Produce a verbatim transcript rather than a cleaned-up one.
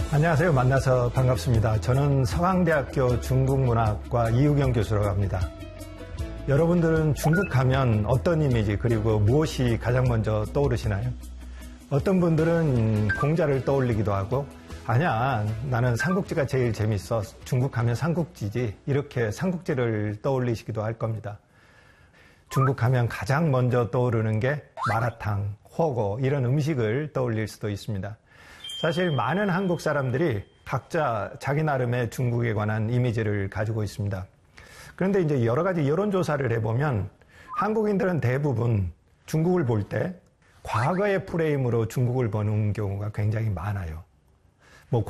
안녕하세요. 만나서 반갑습니다. 저는 서강대학교 중국문학과 이우경 교수라고 합니다. 여러분들은 중국 하면 어떤 이미지 그리고 무엇이 가장 먼저 떠오르시나요? 어떤 분들은 공자를 떠올리기도 하고 아니야 나는 삼국지가 제일 재밌어 중국 하면 삼국지지 이렇게 삼국지를 떠올리시기도 할 겁니다. 중국 하면 가장 먼저 떠오르는 게 마라탕, 호거 이런 음식을 떠올릴 수도 있습니다. 사실 많은 한국 사람들이 각자 자기 나름의 중국에 관한 이미지를 가지고 있습니다. 그런데 이제 여러 가지 여론조사를 해보면 한국인들은 대부분 중국을 볼 때 과거의 프레임으로 중국을 보는 경우가 굉장히 많아요.